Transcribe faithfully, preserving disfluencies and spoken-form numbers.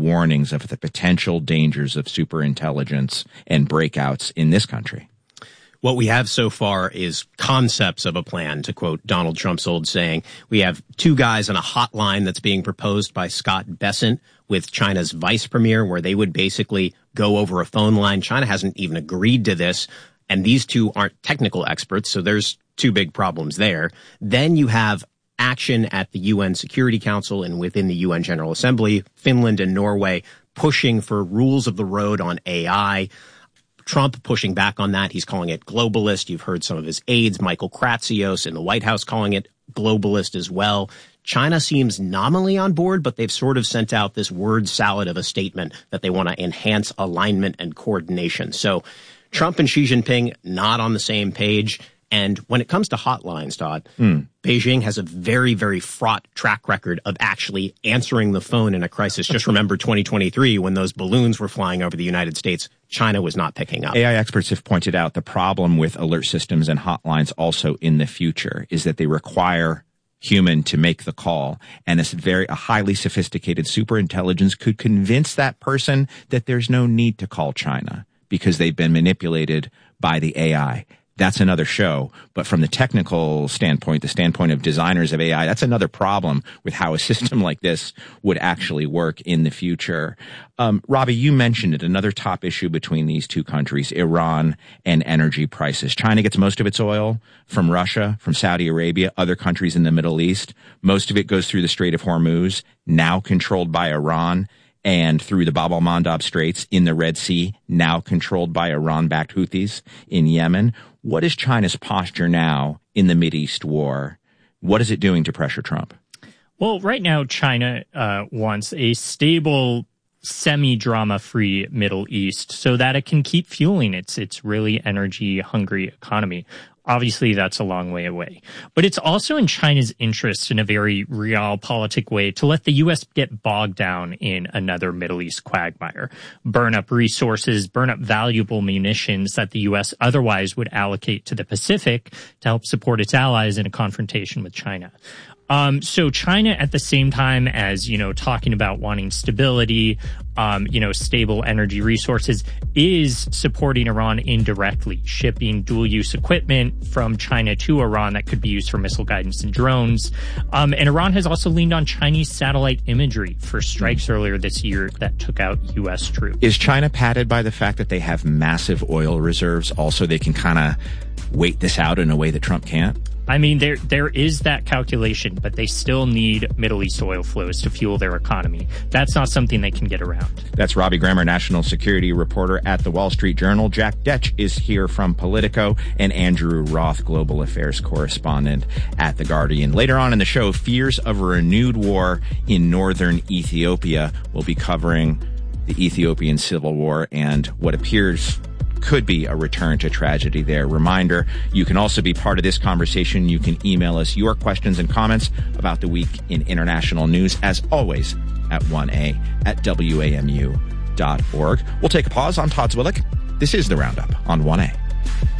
warnings of the potential dangers of superintelligence and breakouts in this country? What we have so far is concepts of a plan, to quote Donald Trump's old saying. We have two guys on a hotline that's being proposed by Scott Bessent with China's vice premier, where they would basically go over a phone line. China hasn't even agreed to this, and these two aren't technical experts, so there's two big problems there. Then you have action at the U N Security Council and within the U N General Assembly, Finland and Norway pushing for rules of the road on A I. Trump pushing back on that. He's calling it globalist. You've heard some of his aides, Michael Kratsios in the White House, calling it globalist as well. China seems nominally on board, but they've sort of sent out this word salad of a statement that they want to enhance alignment and coordination. So Trump and Xi Jinping not on the same page. And when it comes to hotlines, Todd, mm. Beijing has a very, very fraught track record of actually answering the phone in a crisis. Just remember twenty twenty-three when those balloons were flying over the United States, China was not picking up. A I experts have pointed out the problem with alert systems and hotlines also in the future is that they require human to make the call. And this very a highly sophisticated superintelligence could convince that person that there's no need to call China because they've been manipulated by the A I. That's another show. But from the technical standpoint, the standpoint of designers of A I, that's another problem with how a system like this would actually work in the future. Um, Robbie, you mentioned it, another top issue between these two countries, Iran and energy prices. China gets most of its oil from Russia, from Saudi Arabia, other countries in the Middle East. Most of it goes through the Strait of Hormuz, now controlled by Iran, and through the Bab al-Mandab Straits in the Red Sea, now controlled by Iran-backed Houthis in Yemen. What is China's posture now in the Mideast war? What is it doing to pressure Trump? Well, right now, China uh, wants a stable, semi-drama-free Middle East so that it can keep fueling its its really energy-hungry economy. Obviously, that's a long way away. But it's also in China's interest in a very realpolitik way to let the U S get bogged down in another Middle East quagmire, burn up resources, burn up valuable munitions that the U S otherwise would allocate to the Pacific to help support its allies in a confrontation with China. Um, so China, at the same time as, you know, talking about wanting stability, um, you know, stable energy resources, is supporting Iran indirectly, shipping dual-use equipment from China to Iran that could be used for missile guidance and drones. Um, and Iran has also leaned on Chinese satellite imagery for strikes earlier this year that took out U S troops. Is China padded by the fact that they have massive oil reserves? Also, they can kind of wait this out in a way that Trump can't? I mean, there there is that calculation, but they still need Middle East oil flows to fuel their economy. That's not something they can get around. That's Robbie Grammer, national security reporter at the Wall Street Journal. Jack Detch is here from Politico, and Andrew Roth, global affairs correspondent at The Guardian. Later on in the show, fears of a renewed war in northern Ethiopia. We'll be covering the Ethiopian civil war and what appears could be a return to tragedy there. Reminder, you can also be part of this conversation. You can email us your questions and comments about the week in international news, as always, at one A at W A M U dot org. We'll take a pause. I'm Todd Zwillich. This is The Roundup on one A.